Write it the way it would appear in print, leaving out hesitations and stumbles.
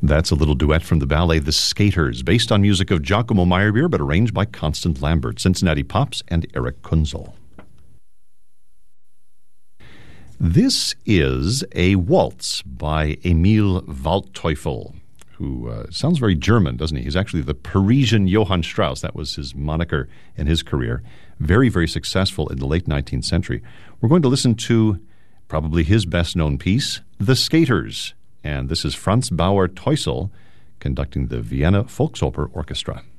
That's a little duet from the ballet The Skaters, based on music of Giacomo Meyerbeer, but arranged by Constant Lambert, Cincinnati Pops, and Eric Kunzel. This is a waltz by Emil Waldteufel, who sounds very German, doesn't he? He's actually the Parisian Johann Strauss. That was his moniker in his career. Very, very successful in the late 19th century. We're going to listen to probably his best-known piece, The Skaters. And this is Franz Bauer Teusel conducting the Vienna Volksoper Orchestra.